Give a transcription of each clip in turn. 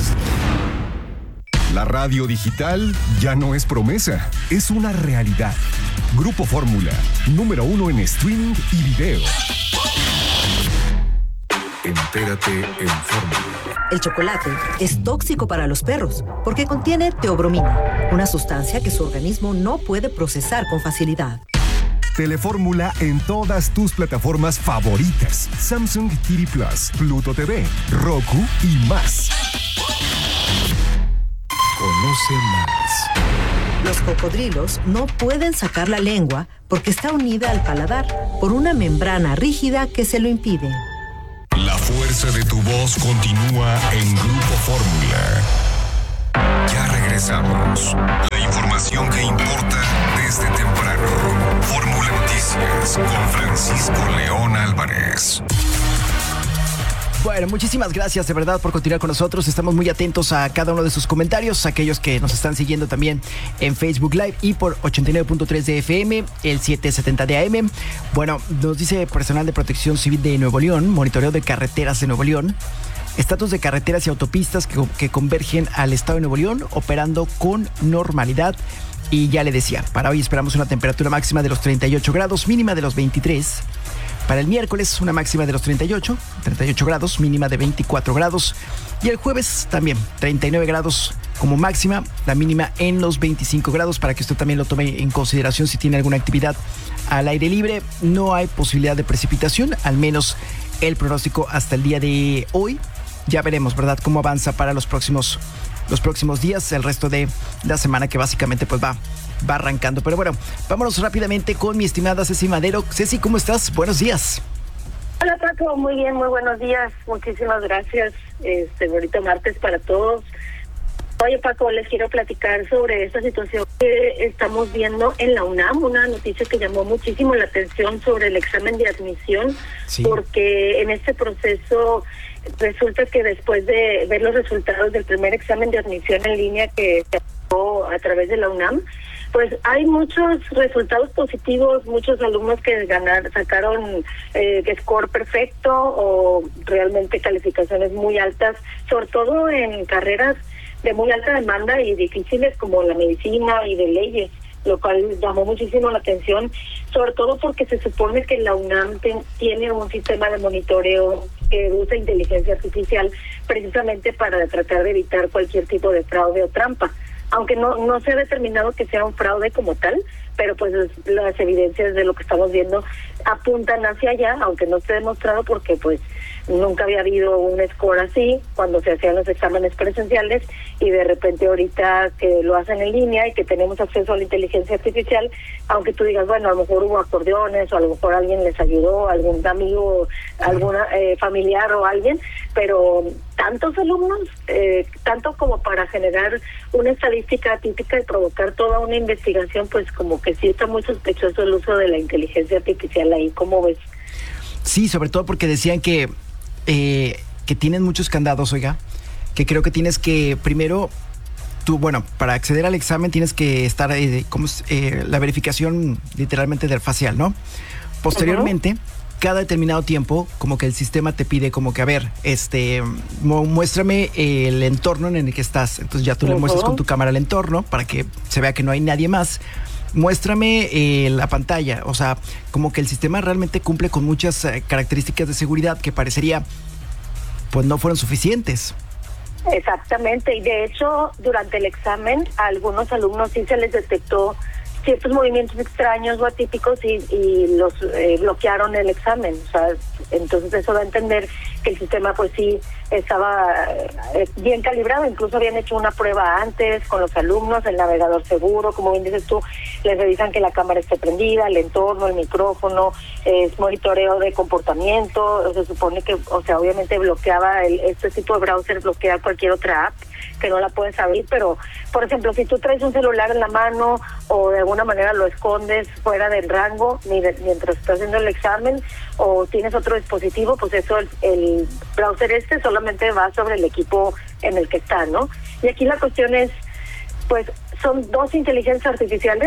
La radio digital ya no es promesa, es una realidad. Grupo Fórmula, número 1 en streaming y video. Entérate en Fórmula. El chocolate es tóxico para los perros porque contiene teobromina, una sustancia que su organismo no puede procesar con facilidad. Telefórmula en todas tus plataformas favoritas. Samsung TV Plus, Pluto TV, Roku y más. Conoce más. Los cocodrilos no pueden sacar la lengua porque está unida al paladar por una membrana rígida que se lo impide. La fuerza de tu voz continúa en Grupo Fórmula. Ya regresamos. La información que importa desde temprano. Fórmula Noticias con Francisco León Álvarez. Bueno, muchísimas gracias de verdad por continuar con nosotros. Estamos muy atentos a cada uno de sus comentarios, aquellos que nos están siguiendo también en Facebook Live y por 89.3 de FM, el 770 de AM. Bueno, nos dice personal de Protección Civil de Nuevo León, monitoreo de carreteras de Nuevo León, estatus de carreteras y autopistas que convergen al estado de Nuevo León, operando con normalidad. Y ya le decía, para hoy esperamos una temperatura máxima de los 38 grados, mínima de los 23. Para el miércoles, una máxima de los 38 grados, mínima de 24 grados. Y el jueves también, 39 grados como máxima, la mínima en los 25 grados, para que usted también lo tome en consideración si tiene alguna actividad al aire libre. No hay posibilidad de precipitación, al menos el pronóstico hasta el día de hoy. Ya veremos, ¿verdad?, cómo avanza para los próximos días, el resto de la semana, que básicamente pues va arrancando. Pero bueno, vámonos rápidamente con mi estimada Ceci Madero. Ceci, ¿cómo estás? Buenos días. Hola, Paco, muy bien, muy buenos días. Muchísimas gracias. Bonito martes para todos. Oye, Paco, les quiero platicar sobre esta situación que estamos viendo en la UNAM, una noticia que llamó muchísimo la atención sobre el examen de admisión, sí. Porque en este proceso resulta que después de ver los resultados del primer examen de admisión en línea que se aplicó a través de la UNAM, pues hay muchos resultados positivos, muchos alumnos que sacaron score perfecto o realmente calificaciones muy altas, sobre todo en carreras de muy alta demanda y difíciles como la medicina y de leyes, lo cual llamó muchísimo la atención, sobre todo porque se supone que la UNAM tiene un sistema de monitoreo que usa inteligencia artificial precisamente para tratar de evitar cualquier tipo de fraude o trampa. Aunque no se ha determinado que sea un fraude como tal, pero pues las evidencias de lo que estamos viendo apuntan hacia allá, aunque no esté demostrado porque pues nunca había habido un score así cuando se hacían los exámenes presenciales, y de repente ahorita que lo hacen en línea y que tenemos acceso a la inteligencia artificial, aunque tú digas, bueno, a lo mejor hubo acordeones o a lo mejor alguien les ayudó, algún amigo, alguna familiar o alguien, pero tantos alumnos, tanto como para generar una estadística típica y provocar toda una investigación, pues como que sí está muy sospechoso el uso de la inteligencia artificial ahí. ¿Cómo ves? Sí, sobre todo porque decían que tienen muchos candados, oiga, que creo que tienes que primero, para acceder al examen tienes que estar la verificación literalmente del facial, ¿no? Posteriormente, cada determinado tiempo, como que el sistema te pide como que, a ver, muéstrame el entorno en el que estás. Entonces ya tú le muestras con tu cámara el entorno para que se vea que no hay nadie más. Muéstrame la pantalla. O sea, como que el sistema realmente cumple con muchas características de seguridad que parecería, pues no fueron suficientes. Exactamente, y de hecho, durante el examen, a algunos alumnos sí se les detectó ciertos movimientos extraños o atípicos y los bloquearon el examen. O sea, entonces eso da a entender que el sistema pues sí estaba bien calibrado. Incluso habían hecho una prueba antes con los alumnos, el navegador seguro, como bien dices tú, les revisan que la cámara esté prendida, el entorno, el micrófono, es monitoreo de comportamiento. Se supone que, o sea, obviamente bloqueaba este tipo de browser, bloquea cualquier otra app que no la puedes abrir, pero por ejemplo, si tú traes un celular en la mano o de alguna manera lo escondes fuera del rango mientras estás haciendo el examen, o tienes otro dispositivo, pues eso el browser solamente va sobre el equipo en el que está, ¿no? Y aquí la cuestión es, pues son dos inteligencias artificiales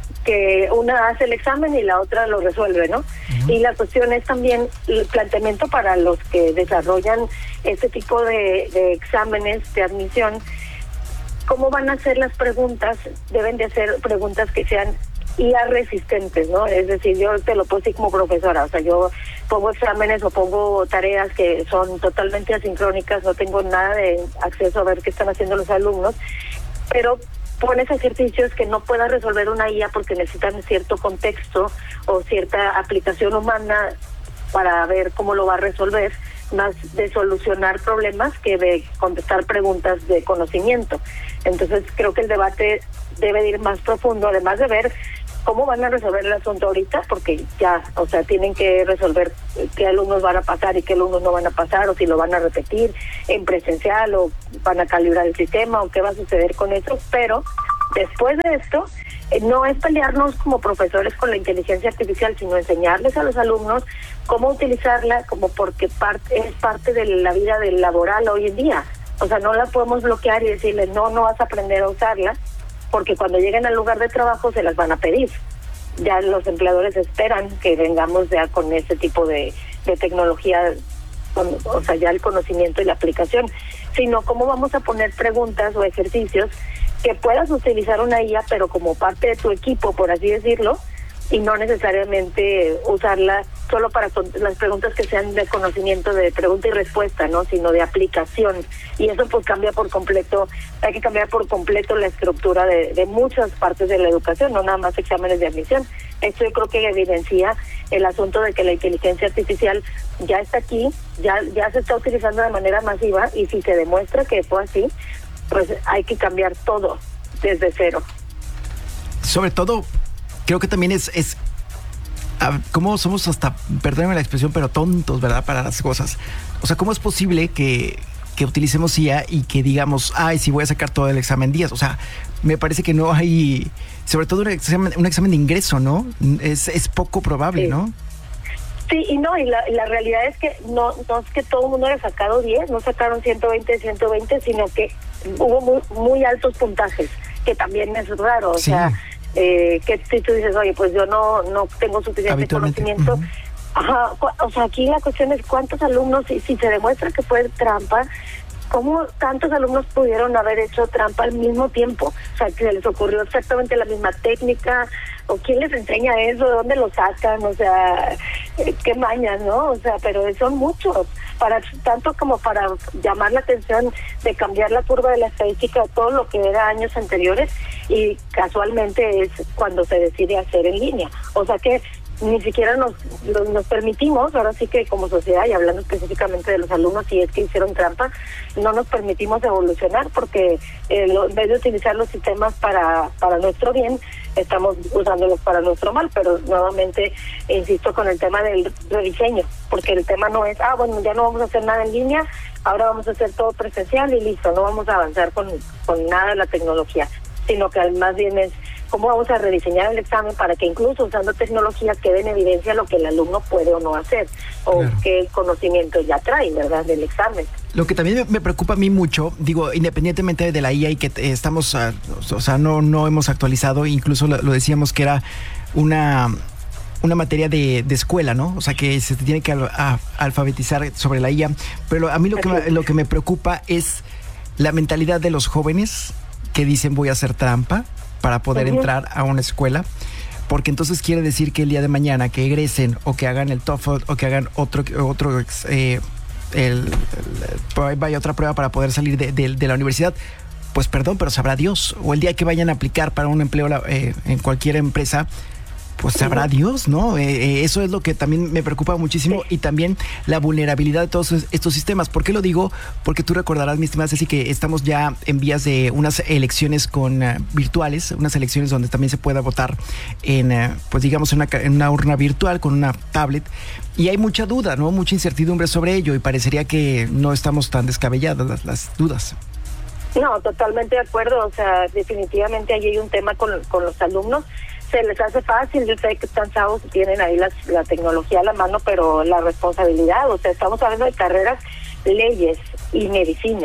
que una hace el examen y la otra lo resuelve, ¿no? Y la cuestión es también el planteamiento para los que desarrollan este tipo de exámenes de admisión. ¿Cómo van a ser las preguntas? Deben de ser preguntas que sean IA resistentes, ¿no? Es decir, yo te lo puedo decir como profesora, o sea, yo pongo exámenes o pongo tareas que son totalmente asincrónicas, no tengo nada de acceso a ver qué están haciendo los alumnos, pero pones ejercicios que no pueda resolver una IA porque necesitan cierto contexto o cierta aplicación humana para ver cómo lo va a resolver, más de solucionar problemas que de contestar preguntas de conocimiento. Entonces creo que el debate debe de ir más profundo, además de ver cómo van a resolver el asunto ahorita, porque ya, o sea, tienen que resolver qué alumnos van a pasar y qué alumnos no van a pasar, o si lo van a repetir en presencial, o van a calibrar el sistema, o qué va a suceder con eso. Pero después de esto, no es pelearnos como profesores con la inteligencia artificial, sino enseñarles a los alumnos cómo utilizarla, como porque es parte de la vida del laboral hoy en día. O sea, no la podemos bloquear y decirles, no vas a aprender a usarla, porque cuando lleguen al lugar de trabajo se las van a pedir. Ya los empleadores esperan que vengamos ya con ese tipo de tecnología, o sea, ya el conocimiento y la aplicación, sino cómo vamos a poner preguntas o ejercicios que puedas utilizar una IA, pero como parte de tu equipo, por así decirlo, y no necesariamente usarla solo para las preguntas que sean de conocimiento, de pregunta y respuesta, ¿no? Sino de aplicación. Y eso pues cambia por completo, hay que cambiar por completo la estructura de muchas partes de la educación, no nada más exámenes de admisión. Esto yo creo que evidencia el asunto de que la inteligencia artificial ya está aquí, ya se está utilizando de manera masiva, y si se demuestra que fue así, pues hay que cambiar todo desde cero. Sobre todo, creo que también es cómo somos hasta, perdónenme la expresión, pero tontos, ¿verdad? Para las cosas. O sea, ¿cómo es posible que utilicemos IA y que digamos, sí voy a sacar todo el examen 10? O sea, me parece que no hay, sobre todo un examen de ingreso, ¿no? Es poco probable, sí. ¿No? Sí, y la realidad es que no es que todo el mundo haya sacado 10, no sacaron 120, sino que hubo muy altos puntajes, que también es raro, o sea, que si tú dices, oye, pues yo no tengo suficiente conocimiento. Uh-huh. Ajá, o sea, aquí la cuestión es cuántos alumnos, si se demuestra que fue trampa, ¿cómo tantos alumnos pudieron haber hecho trampa al mismo tiempo? O sea, que se les ocurrió exactamente la misma técnica, o quién les enseña eso, de dónde lo sacan, o sea, qué mañas, ¿no? O sea, pero son muchos, tanto como para llamar la atención de cambiar la curva de la estadística de todo lo que era años anteriores, y casualmente es cuando se decide hacer en línea. O sea que ni siquiera nos permitimos, ahora sí que como sociedad, y hablando específicamente de los alumnos, si es que hicieron trampa, no nos permitimos evolucionar, porque en vez de utilizar los sistemas para nuestro bien, estamos usándolos para nuestro mal. Pero nuevamente insisto con el tema del rediseño, porque el tema no es, bueno, ya no vamos a hacer nada en línea, ahora vamos a hacer todo presencial y listo, no vamos a avanzar con nada de la tecnología, sino que más bien es cómo vamos a rediseñar el examen para que incluso usando tecnologías quede en evidencia lo que el alumno puede o no hacer, o claro, qué conocimiento ya trae, ¿verdad?, del examen. Lo que también me preocupa a mí mucho, digo, independientemente de la IA y que estamos, o sea, no hemos actualizado, incluso lo decíamos que era una materia de escuela, ¿no? O sea, que se tiene que alfabetizar sobre la IA, pero a mí lo que me preocupa es la mentalidad de los jóvenes que dicen voy a hacer trampa para poder entrar a una escuela, porque entonces quiere decir que el día de mañana que egresen o que hagan el TOEFL o que hagan vaya otra prueba para poder salir de la universidad, pues perdón, pero sabrá Dios, o el día que vayan a aplicar para un empleo en cualquier empresa, pues sabrá Dios, ¿no? Eso es lo que también me preocupa muchísimo, y también la vulnerabilidad de todos estos sistemas. ¿Por qué lo digo? Porque tú recordarás, mi estimada Ceci, que estamos ya en vías de unas elecciones virtuales, unas elecciones donde también se pueda votar pues digamos en una urna virtual con una tablet, y hay mucha duda, ¿no? Mucha incertidumbre sobre ello, y parecería que no estamos tan descabelladas las dudas. No, totalmente de acuerdo, o sea, definitivamente ahí hay un tema con los alumnos. Se les hace fácil, yo sé que están chavos y tienen ahí la tecnología a la mano, pero la responsabilidad, o sea, estamos hablando de carreras, leyes y medicina.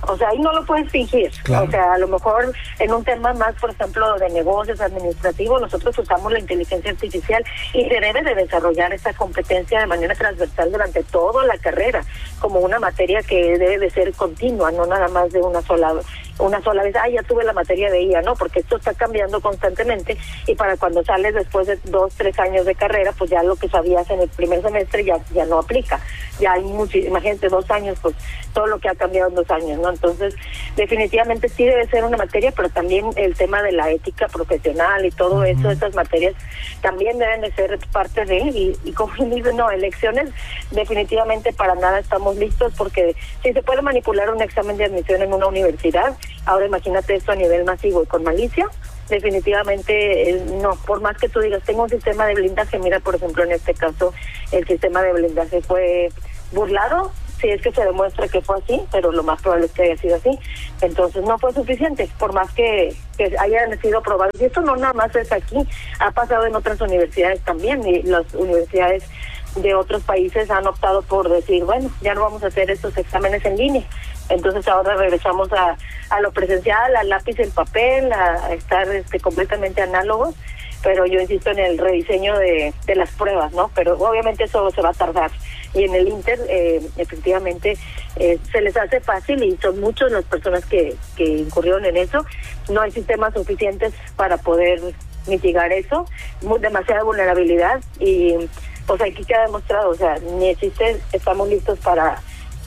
O sea, ahí no lo puedes fingir. Claro. O sea, a lo mejor en un tema más, por ejemplo, de negocios administrativos, nosotros usamos la inteligencia artificial y se debe de desarrollar esta competencia de manera transversal durante toda la carrera, como una materia que debe de ser continua, no nada más de una sola vez, ya tuve la materia de IA, ¿no? Porque esto está cambiando constantemente y para cuando sales después de 2-3 años de carrera, pues ya lo que sabías en el primer semestre ya no aplica. Ya hay mucho, imagínate, 2 años, pues todo lo que ha cambiado en 2 años, ¿no? Entonces, definitivamente sí debe ser una materia, pero también el tema de la ética profesional y todo eso, esas materias también deben de ser parte de, y como dicen, no, elecciones, definitivamente para nada estamos listos, porque si se puede manipular un examen de admisión en una universidad, ahora imagínate esto a nivel masivo y con malicia. Definitivamente no, por más que tú digas, tengo un sistema de blindaje, mira, por ejemplo, en este caso, el sistema de blindaje fue burlado, si es que se demuestra que fue así, pero lo más probable es que haya sido así, entonces no fue suficiente, por más que hayan sido probados, y esto no nada más es aquí, ha pasado en otras universidades también, y las universidades de otros países han optado por decir, bueno, ya no vamos a hacer estos exámenes en línea. Entonces ahora regresamos a lo presencial, al lápiz y el papel, a estar completamente análogos, pero yo insisto en el rediseño de las pruebas, ¿no? Pero obviamente eso se va a tardar. Y en el Inter, efectivamente, se les hace fácil y son muchas las personas que incurrieron en eso. No hay sistemas suficientes para poder mitigar eso, demasiada vulnerabilidad y pues aquí queda demostrado, o sea, ni existe, estamos listos para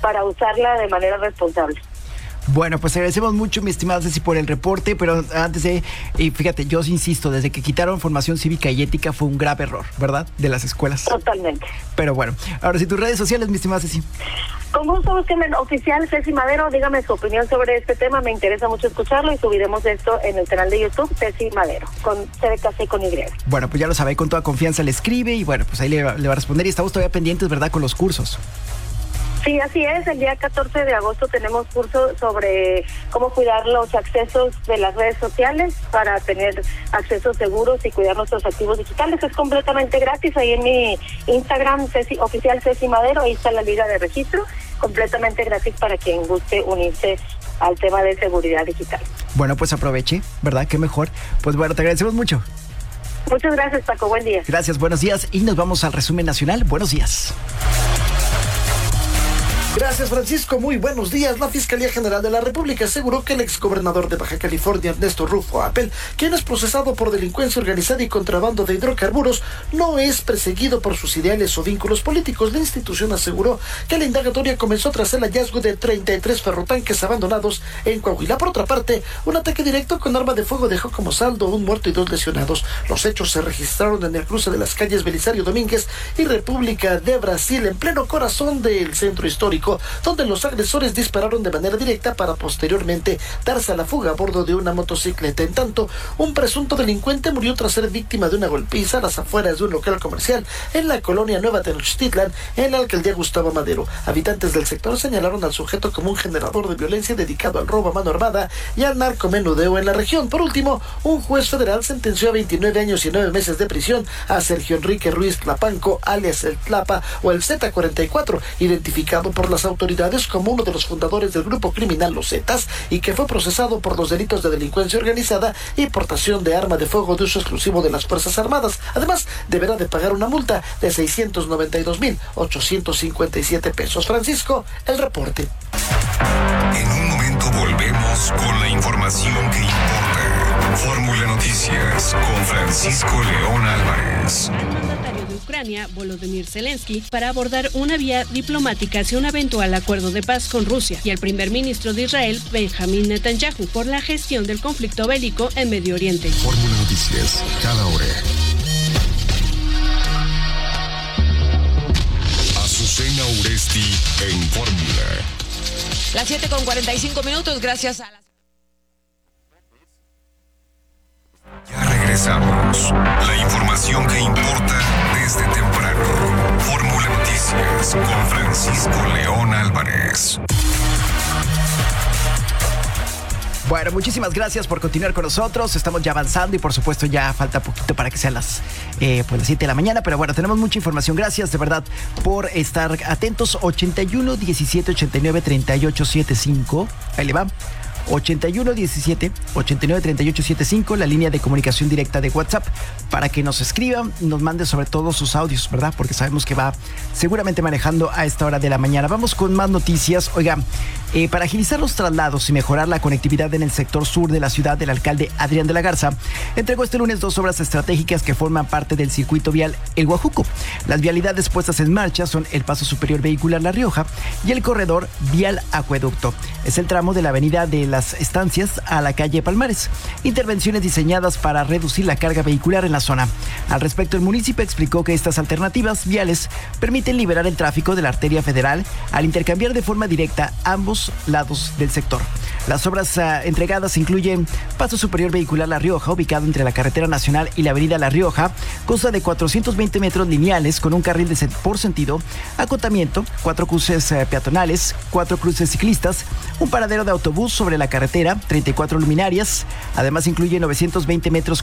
usarla de manera responsable. Bueno, pues agradecemos mucho, mi estimada Ceci, por el reporte, pero antes fíjate, yo os insisto, desde que quitaron formación cívica y ética fue un grave error, ¿verdad? De las escuelas. Totalmente. Pero bueno, ahora sí, tus redes sociales, mi estimada Ceci. Con gusto, búsquenme oficial Ceci Madero, dígame su opinión sobre este tema, me interesa mucho escucharlo y subiremos esto en el canal de YouTube, Ceci Madero, con C de casa y con Y. Bueno, pues ya lo sabe, con toda confianza le escribe y bueno, pues ahí le va a responder y estamos todavía pendientes, ¿verdad? Con los cursos. Sí, así es. El día 14 de agosto tenemos curso sobre cómo cuidar los accesos de las redes sociales para tener accesos seguros y cuidar nuestros activos digitales. Es completamente gratis. Ahí en mi Instagram, oficial Ceci Madero, ahí está la liga de registro. Completamente gratis para quien guste unirse al tema de seguridad digital. Bueno, pues aproveche, ¿verdad? Qué mejor. Pues bueno, te agradecemos mucho. Muchas gracias, Paco. Buen día. Gracias, buenos días. Y nos vamos al resumen nacional. Buenos días. Gracias, Francisco. Muy buenos días. La Fiscalía General de la República aseguró que el exgobernador de Baja California, Ernesto Rufo Appel, quien es procesado por delincuencia organizada y contrabando de hidrocarburos, no es perseguido por sus ideales o vínculos políticos. La institución aseguró que la indagatoria comenzó tras el hallazgo de 33 ferrotanques abandonados en Coahuila. Por otra parte, un ataque directo con arma de fuego dejó como saldo 1 muerto y 2 lesionados. Los hechos se registraron en el cruce de las calles Belisario Domínguez y República de Brasil, en pleno corazón del centro histórico, donde los agresores dispararon de manera directa para posteriormente darse a la fuga a bordo de una motocicleta. En tanto, un presunto delincuente murió tras ser víctima de una golpiza a las afueras de un local comercial en la colonia Nueva Tenochtitlan, en la alcaldía Gustavo Madero. Habitantes del sector señalaron al sujeto como un generador de violencia dedicado al robo a mano armada y al narcomenudeo en la región. Por último, un juez federal sentenció a 29 años y 9 meses de prisión a Sergio Enrique Ruiz Tlapanco, alias el Tlapa o el Z44, identificado por las autoridades como uno de los fundadores del grupo criminal Los Zetas y que fue procesado por los delitos de delincuencia organizada y portación de arma de fuego de uso exclusivo de las Fuerzas Armadas. Además, deberá de pagar una multa de 692,857 pesos. Francisco, el reporte. En un momento volvemos con la información que importa. Fórmula Noticias con Francisco León Álvarez. El mandatario de Ucrania, Volodymyr Zelensky, para abordar una vía diplomática hacia un eventual acuerdo de paz con Rusia, y el primer ministro de Israel, Benjamín Netanyahu, por la gestión del conflicto bélico en Medio Oriente. Fórmula Noticias, cada hora. Azucena Uresti en Fórmula. Las 7:45, gracias a las... Ya regresamos. La información que importa desde temprano. Fórmula Noticias con Francisco León Álvarez. Bueno, muchísimas gracias por continuar con nosotros. Estamos ya avanzando y por supuesto ya falta poquito para que sean las 7 de la mañana. Pero bueno, tenemos mucha información. Gracias de verdad por estar atentos. 81 17 89 38 75. Ahí le va. 81 17 89 38 75, la línea de comunicación directa de WhatsApp, para que nos escriban, nos mande sobre todo sus audios, ¿verdad? Porque sabemos que va seguramente manejando a esta hora de la mañana. Vamos con más noticias. Oiga, para agilizar los traslados y mejorar la conectividad en el sector sur de la ciudad, el alcalde Adrián de la Garza entregó este lunes 2 obras estratégicas que forman parte del circuito vial El Guajuco. Las vialidades puestas en marcha son el paso superior vehicular La Rioja y el corredor vial Acueducto. Es el tramo de la avenida de las Estancias a la calle Palmares. Intervenciones diseñadas para reducir la carga vehicular en la zona. Al respecto, el municipio explicó que estas alternativas viales permiten liberar el tráfico de la arteria federal al intercambiar de forma directa ambos lados del sector. Las obras entregadas incluyen paso superior vehicular La Rioja, ubicado entre la carretera nacional y la avenida La Rioja, consta de 420 metros lineales con un carril por sentido, acotamiento, 4 cruces peatonales, 4 cruces ciclistas, un paradero de autobús sobre la carretera, 34 luminarias. Además incluye 920 metros